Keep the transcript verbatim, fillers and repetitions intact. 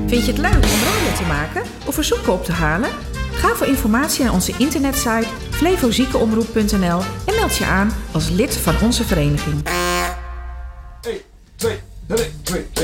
Vind je het leuk om radio te maken of verzoeken op te halen? Ga voor informatie naar onze internetsite flevoziekenomroep punt n l en meld je aan als lid van onze vereniging. één, twee, drie, twee.